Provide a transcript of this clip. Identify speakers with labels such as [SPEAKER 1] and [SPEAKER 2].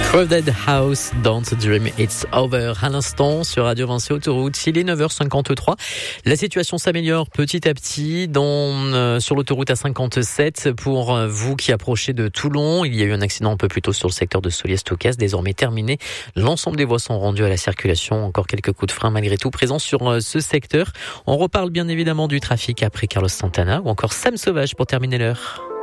[SPEAKER 1] Crowded House, Don't Dream It's Over. À l'instant, sur Radio Vinci Autoroute, il est 9h53. La situation s'améliore petit à petit sur l'autoroute A57. Pour vous qui approchez de Toulon, il y a eu un accident un peu plus tôt sur le secteur de Soliès-Tocas, désormais terminé. L'ensemble des voies sont rendues à la circulation. Encore quelques coups de frein malgré tout présents sur ce secteur. On reparle bien évidemment du trafic après Carlos Santana ou encore Sam Sauvage pour terminer l'heure.